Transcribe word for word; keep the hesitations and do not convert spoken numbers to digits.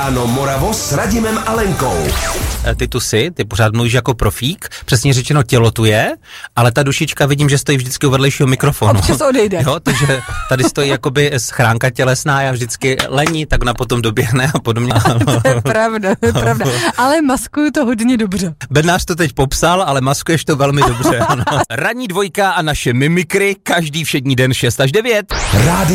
Ráno Moravo s Radimem a Lenkou. Ty tu jsi, ty pořád mluvíš jako profík, přesně řečeno tělo tu je, ale ta dušička vidím, že stojí vždycky u vedlejšího mikrofonu. Občas odejde. Jo, takže tady stojí jakoby schránka tělesná, já vždycky lení, tak ona potom doběhne a podobně. To je pravda, to je pravda. Ale maskuju to hodně dobře. Bednář to teď popsal, ale maskuješ to velmi dobře. Ano. Ranní dvojka a naše mimikry každý všední den šest až devět. Rádio